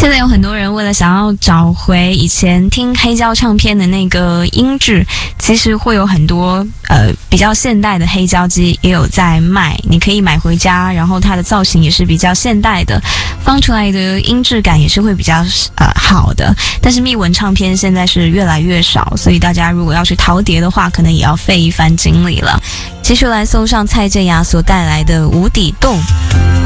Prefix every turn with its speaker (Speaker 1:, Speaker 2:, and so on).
Speaker 1: 现在有很多人为了想要找回以前听黑胶唱片的那个音质，其实会有很多比较现代的黑胶机也有在卖，你可以买回家，然后它的造型也是比较现代的，放出来的音质感也是会比较好的。但是密文唱片现在是越来越少，所以大家如果要去淘碟的话，可能也要费一番精力了。继续来送上蔡健雅所带来的《无底洞》。